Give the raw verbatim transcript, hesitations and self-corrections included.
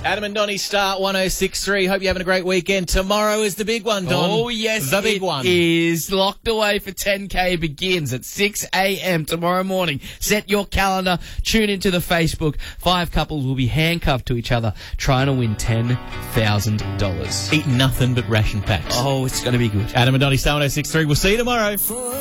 Adam and Donnie, Star one oh six point three. Hope you're having a great weekend. Tomorrow is the big one, Don. Oh, yes, the big it one. is. Locked Away for ten K begins at six a.m. tomorrow morning. Set your calendar. Tune into the Facebook. Five couples will be handcuffed to each other trying to win ten thousand dollars. Eat nothing but ration packs. Oh, it's going to be good. Adam and Donnie, Star one oh six point three. We'll see you tomorrow.